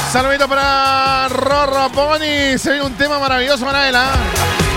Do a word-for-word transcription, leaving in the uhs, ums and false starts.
Saludito para Rorro Pony. Se ve un tema maravilloso para él, ¿eh?